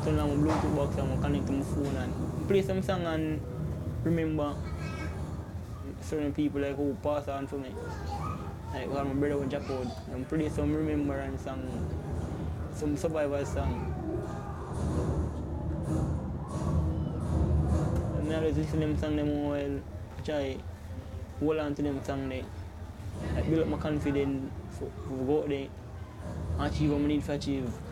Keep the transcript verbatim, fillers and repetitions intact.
turn on my Bluetooth box and I connect to my phone and play some song and remember certain people like who pass on for me. Like my brother was Jack out and play some remembrance song, some survivor song. And I always listen to them song them while try hold on to them song there. Like build up my confidence for, for go out there and achieve what I need to achieve.